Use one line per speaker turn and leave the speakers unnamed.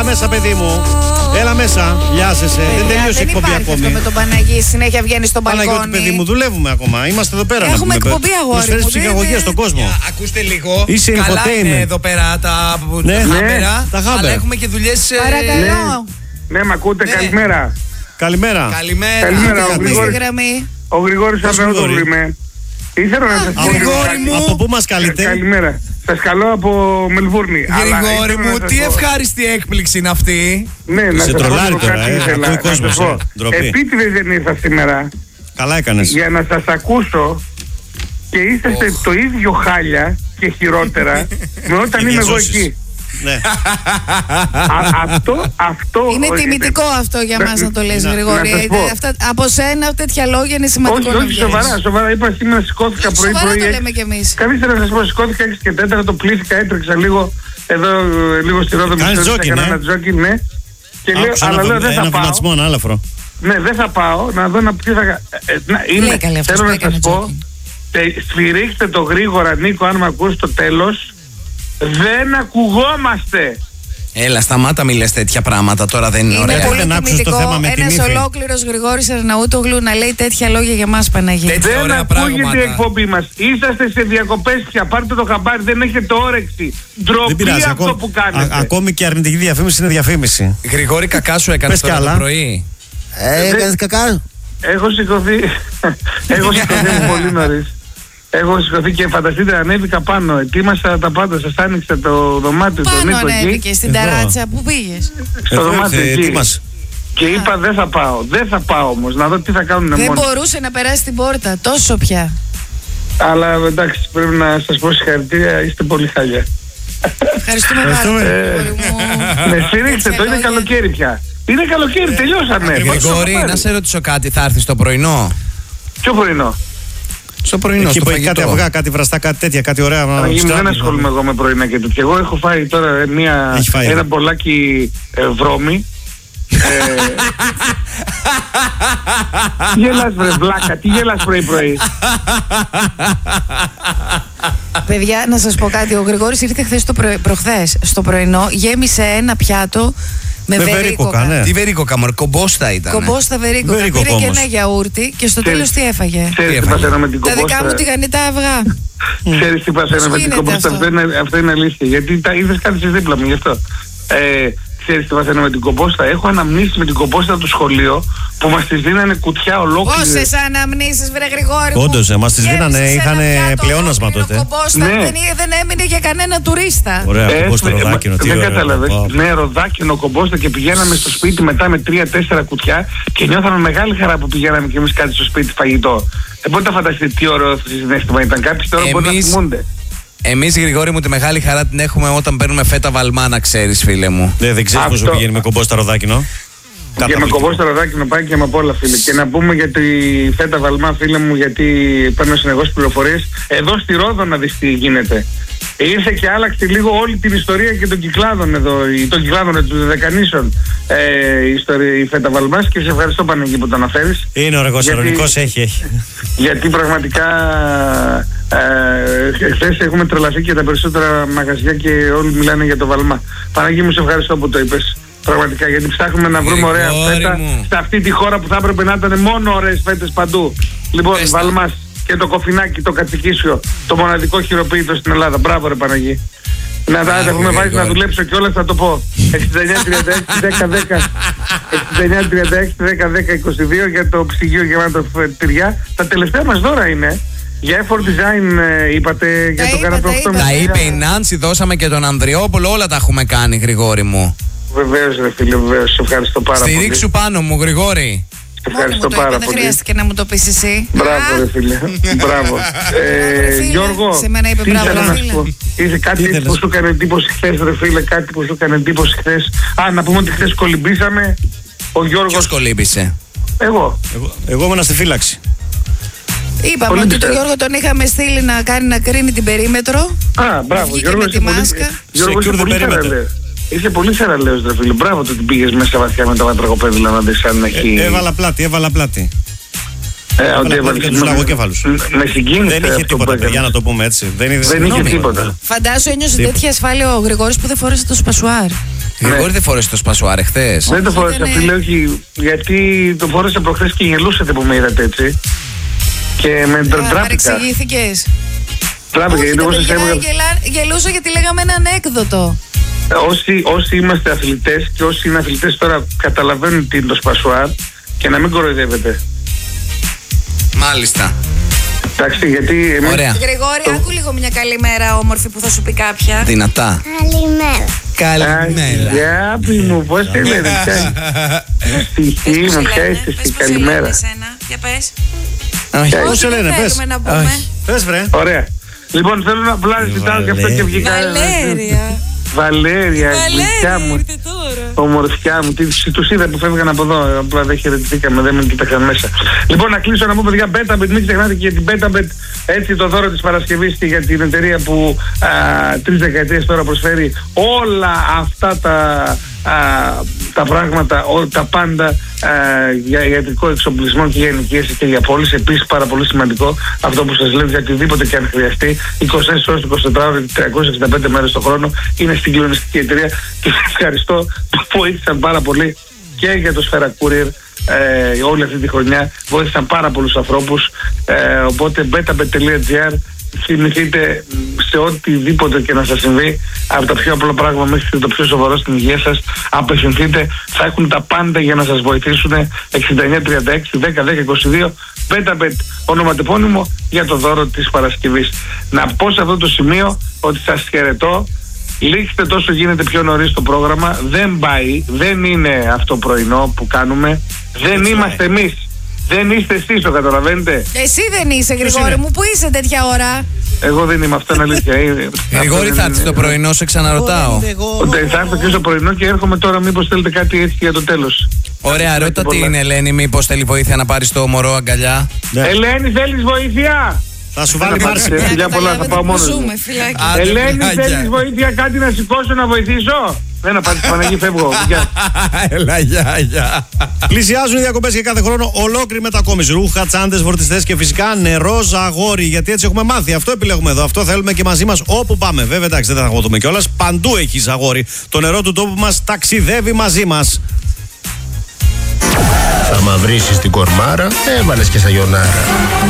Έλα μέσα, παιδί μου. Έλα μέσα. Λιάζεσαι. Δεν τελείωσε η εκπομπή ακόμη.
Αυτό με τον Παναγί, συνέχεια βγαίνει στον μπαλκόνι.
Παναγιώτη, παιδί μου, δουλεύουμε ακόμα. Είμαστε εδώ πέρα.
Έχουμε εκπομπή, αγόρι.
Προσφέρεις ψυχαγωγία στον κόσμο.
Ακούστε λίγο.
Είσαι
καλά
infotainment.
είναι εδώ πέρα τα χάμπερα. Αλλά έχουμε και δουλειές.
Παρακαλώ.
Ναι, μ' ακούτε, καλημέρα.
Καλημέρα.
Καλημέρα.
Ο Γρηγόρης Αβραούτογλου είμαι. Ήθελα να σας πω.
Γρηγόρη μου.
Από πού μας καλείτε?
Καλημέρα. Σας καλώ από Μελβούρνη.
Γρηγόρη μου, τι ευχάριστη έκπληξη είναι αυτή.
Ναι, να σας πω κάτι ήθελα. Επίτηδες δεν ήρθα σήμερα.
Καλά έκανες.
Για να σας ακούσω και είσαστε το ίδιο χάλια και χειρότερα με όταν είμαι εγώ εκεί.
Ναι.
Αυτό
είναι τιμητικό αυτό για μας να το λες, Γρηγόρη. Από σένα τέτοια λόγια είναι σημαντικό.
Όχι, σοβαρά. Είπα σήμερα, σηκώθηκα πρωί.
Σοβαρά το λέμε κι εμείς.
Καλύτερα να σας πω, σηκώθηκα 6 και 4, το πλήθηκα, έτρεξα λίγο εδώ, λίγο στη Ρόδο.
Κάνεις τζόκιν,
ένα τζόκιν, ναι. Και λέω, αλλά λέω δεν θα πάω. Ναι, δεν θα πάω, να δω να πει θα... Θέλω να σας πω, σφυρίξτε το γρήγορα, Νίκο, αν με ακούς στο τέλος. Δεν ακουγόμαστε.
Έλα, σταμάτα μη λες τέτοια πράγματα, τώρα δεν είναι ωραία.
Είναι πολύ τιμητικό ένας ολόκληρος Γρηγόρης Αρναούτογλου να λέει τέτοια λόγια για μας, Παναγία.
Δεν ακούγεται η εκπομπή μας. Είσαστε σε διακοπές πια, πάρτε το χαμπάρι, δεν έχετε όρεξη. Ντροπή αυτό που κάνετε.
Ακόμη και αρνητική διαφήμιση είναι διαφήμιση.
Γρηγόρη, κακά σου έκανες τώρα το πρωί.
Έκανες κακά.
Έχω σηκωθεί πολύ νωρίς. Έχω σηκωθεί και φανταστείτε, ανέβηκα πάνω. Ετοίμασα τα πάντα, σας άνοιξα το δωμάτιο.
Πάνω ανέβηκες στην ταράτσα, πού πήγες?
Στο δωμάτιο εκεί. Και είπα δεν θα πάω όμως, να δω τι θα κάνουν μόνοι.
Δεν μπορούσε να περάσει την πόρτα, τόσο πια.
Αλλά εντάξει, πρέπει να σας πω συγχαρητήρια, είστε πολύ χάλια.
Ευχαριστούμε πάρα πολύ.
Με στηρίξτε το, είναι καλοκαίρι πια. Είναι καλοκαίρι, τελειώσαμε.
Γρηγόρη, να σε ρωτήσω κάτι, θα έρθεις το πρωινό?
Ποιο πρωινό?
Στο πρωινό,
εκεί
στο
που έχει
φαγητό.
κάτι αυγά, κάτι βραστά, κάτι τέτοια, κάτι ωραία.
Δεν ασχολούμαι εγώ με πρωινά και τέτοια. Εγώ έχω φάει τώρα ένα μπολάκι βρώμη. Τι γελάς βρε βλάκα, τι γελάς πρωί.
Παιδιά, να σας πω κάτι. Ο Γρηγόρης ήρθε προχθές στο πρωινό, γέμισε ένα πιάτο με βερίκοκα.
Ναι.
Τι βερίκοκα, μωρέ, κομπόστα ήταν.
Κομπόστα βερίκοκα. Πήρε και ένα γιαούρτι και στο τέλος τι έφαγε?
Ξέρεις τι παθαίνω με την
Τα
κομπόστα?
δικά μου τηγανιτά αυγά.
Ξέρεις τι παθαίνω με την κομπόστα? Αυτό είναι αλήθεια. Γιατί είδες κάτι δίπλα μου γι' αυτό. Ξέρεις τι παθαίνω με την κομπόστα? Έχω αναμνήσεις με την κομπόστα του σχολείου που μας τις δίνανε κουτιά ολόκληρη.
Πόσες αναμνήσεις, βρε Γρηγόρη?
Όντως, μας τις δίνανε, είχαν πλεόνασμα τότε.
Κομπόστα δεν έμεινε για κανένα τουρίστα.
Ωραία, κομπόστα ροδάκινο.
Δεν κατάλαβες. Ναι, ροδάκινο κομπόστα και πηγαίναμε στο σπίτι μετά με 3-4 κουτιά και νιώθαμε μεγάλη χαρά που πηγαίναμε κι εμείς κάτι στο σπίτι φαγητό. Μπορείτε να φανταστείτε τι ωραίο συναίσθημα ήταν. Κάποιοι τώρα μπορεί να θυμούνται.
Εμείς, Γρηγόρη μου, τη μεγάλη χαρά την έχουμε όταν παίρνουμε φέτα βαλμάνα, ξέρεις, φίλε μου.
Δεν ξέρεις πόσο πηγαίνει με κομπόστα ροδάκινο.
Και με κομπόστα ροδάκινο πάει και με απ' όλα, φίλε. Και να πούμε για τη φέτα βαλμά, φίλε μου, γιατί παίρνω συνεχώς πληροφορίες. Εδώ στη Ρόδο να δεις τι γίνεται. Ήρθε και άλλαξε λίγο όλη την ιστορία και των κυκλάδων εδώ, των κυκλάδων των Δεκανήσων, η φέτα βαλμάς, και σε ευχαριστώ Παναγί που το αναφέρεις.
Είναι ωραίος, ειρωνικός, έχει.
Γιατί πραγματικά χθες έχουμε τρελαθεί και τα περισσότερα μαγαζιά και όλοι μιλάνε για το βαλμά. Παναγί μου, σε ευχαριστώ που το είπες. Πραγματικά, γιατί ψάχνουμε να βρούμε ωραία φέτα σε αυτή τη χώρα που θα έπρεπε να ήταν μόνο ωραίες φέτες παντού. Λοιπόν, βαλμάς και το κοφινάκι, το κατσικίσιο, το μοναδικό χειροποίητο στην Ελλάδα. Μπράβο ρε Παναγί. Να τα έχουμε βάλει να δουλέψω και όλα θα το πω. 69-36-10-10 69-36-10-10-22 για το ψυγείο γεμάτο τυριά. Τα τελευταία μας δώρα είναι. Για effort design είπατε για το καναπέ 8.
Τα είπε η Νάνση, δώσαμε και τον Ανδριόπουλο, όλα τα έχουμε κάνει, Γρηγόρη μου.
Βεβαίως ρε φίλε, βεβαίως, σε ευχαριστώ πάρα πολύ.
Στηρίξου πάνω μου, Γρηγόρη.
Ευχαριστώ πάρα πολύ.
Δεν χρειάστηκε να μου το πεις εσύ.
Μπράβο ρε φίλε, μπράβο. Γιώργο,
σε μένα είπε μπράβο ρε φίλε.
Είσαι κάτι που σου έκανε εντύπωση χθες ρε φίλε, κάτι που σου έκανε εντύπωση χθες? Να πούμε ότι χθες κολυμπήσαμε. Ο Γιώργος.
Ποιος κολύμπησε?
Εγώ
ήμουν στη φύλαξη.
Είπαμε ότι τον Γιώργο τον είχαμε στείλει να κρίνει την περίμετρο.
Μπράβο,
βγήκε με τη μάσκα.
Γιώργο, είσαι πολύ θεραλέος ρε φίλε. Μπράβο το ότι πήγες μέσα βαθιά με τα βατρακοπέδιλα να δεις αν έχει...
Έβαλα πλάτη.
Με συγκίνησε.
Δεν είχε τίποτα, παιδιά, να το πούμε έτσι.
Δεν είχε τίποτα.
Φαντάσου ένιωσε τέτοια ασφάλεια ο Γρηγόρης που δεν φόρεσε το σπασουάρ.
Γρηγόρη, δεν φόρεσε το σπασουάρ χθες?
Δεν το φόρεσα, φίλε, όχι. Γιατί το φόρεσα προχθές και γελούσατε που με είδατε έτσι. Και με τράπηκα.
Παρεξηγήθηκες?
Τράπηκα, γιατί εγώ σας έβγαλα.
Γελούσα γιατί λέγαμε ένα ανέκδοτο.
Όσοι είμαστε αθλητές και όσοι είναι αθλητές τώρα καταλαβαίνουν τι είναι το σπασουάρ και να μην κοροϊδεύετε.
Μάλιστα.
Εντάξει, γιατί εμείς...
Ωραία.
Γρηγόρη, άκου λίγο μια καλημέρα όμορφη που θα σου πει κάποια.
Δυνατά. Καλημέρα.
Αγάπη μου, πώς τη λέτε, Στοιχή μου, χαίρεσαι, καλημέρα.
Για πες.
Πώς σε λένε, πες. Πες, βρε.
Ωραία. Λοιπόν, θέλω να απλά ζητάω και αυτό και βγήκα. Βαλέρια, γλυκιά μου, ομορφιά μου. Τους είδα που φεύγαν από εδώ. Απλά δεν χαιρετηθήκαμε, δεν με κοίταξαν μέσα. Λοιπόν, να κλείσω να πω, παιδιά, BetaBet, μην ξεχνάτε και για την BetaBet. Έτσι, το δώρο της Παρασκευής και για την εταιρεία που 3 δεκαετίες τώρα προσφέρει όλα αυτά τα πράγματα, τα πάντα για ιατρικό εξοπλισμό και για ενοικίαση και για πώληση. Επίσης, πάρα πολύ σημαντικό αυτό που σας λέω, για οτιδήποτε και αν χρειαστεί, 24 ώρες, 24 ώρες, 365 μέρες το χρόνο, είναι συγκλονιστική εταιρεία και σας ευχαριστώ που βοήθησαν πάρα πολύ και για το Sfera Courier όλη αυτή τη χρονιά. Βοήθησαν πάρα πολλούς ανθρώπους. Οπότε betabet.gr, θυμηθείτε σε οτιδήποτε και να σας συμβεί, από τα πιο απλά πράγματα μέχρι το πιο σοβαρό στην υγεία σας, απευθυνθείτε, θα έχουν τα πάντα για να σας βοηθήσουν. 6936 10 10 22 BetaBet, ονοματεπώνυμο για το δώρο της Παρασκευής. Να πω σε αυτό το σημείο ότι σας χαιρετώ. Λήξτε τόσο γίνεται πιο νωρίς το πρόγραμμα. Δεν πάει, δεν είναι αυτό πρωινό που κάνουμε. Δεν είμαστε εμείς. Δεν είστε εσείς, το καταλαβαίνετε.
Εσύ δεν είσαι, Γρηγόρη μου, που είσαι τέτοια ώρα?
Εγώ δεν είμαι, αυτό είναι αλήθεια.
Γρηγόρη, θα έρθει το πρωινό, σε ξαναρωτάω.
Θα έρθω και στο πρωινό και έρχομαι τώρα, μήπως θέλετε κάτι έτσι για το τέλος.
Ωραία, ρώτα την Ελένη, μήπως θέλει βοήθεια να πάρει το μωρό αγκαλιά.
Ελένη, θέλεις βοήθεια?
Θα σου βάλει Μάρση.
Φιλιά πολλά, θα πάω μόνος μου. Ελένη, θέλεις βοήθεια, κάτι να σηκώσω, να βοηθήσω? Δεν απάντησε, Παναγί, φεύγω.
Έλα, γεια.
Πλησιάζουν οι διακοπές για κάθε χρόνο, ολόκληρη μετακόμιση. Ρούχα, τσάντες, φορτιστές και φυσικά νερό ζαγόρι. Γιατί έτσι έχουμε μάθει. Αυτό επιλέγουμε εδώ. Αυτό θέλουμε και μαζί μας όπου πάμε. Βέβαια, εντάξει, δεν θα αγχωθούμε κιόλας. Παντού έχει ζαγόρι. Το νερό του τόπου μας ταξιδεύει μαζί μας.
Θα μαυρίσεις την κορμάρα, έβαλες και σαγιονάρα.